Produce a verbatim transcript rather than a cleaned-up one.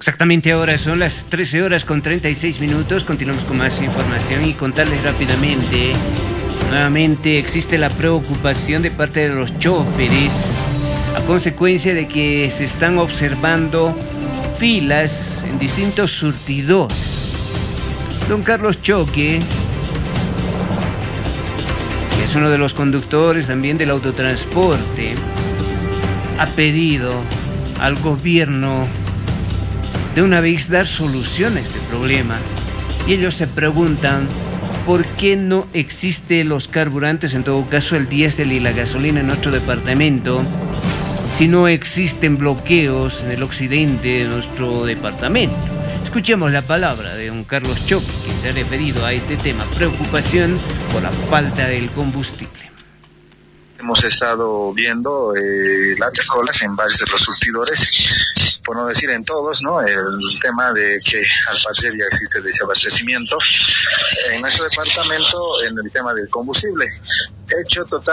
Exactamente ahora son las trece horas con treinta y seis minutos. Continuamos con más información y contarles rápidamente. Nuevamente existe la preocupación de parte de los choferes a consecuencia de que se están observando filas en distintos surtidores. Don Carlos Choque, que es uno de los conductores también del autotransporte, ha pedido al gobierno de una vez dar solución a este problema. Y ellos se preguntan por qué no existen los carburantes, en todo caso el diésel y la gasolina en nuestro departamento, si no existen bloqueos en el occidente de nuestro departamento. Escuchemos la palabra de don Carlos Choque, quien se ha referido a este tema, preocupación por la falta del combustible. Hemos estado viendo eh, largas colas en varios de los surtidores, por no decir en todos, ¿no? El tema de que al parecer ya existe desabastecimiento en nuestro departamento en el tema del combustible. Hecho total.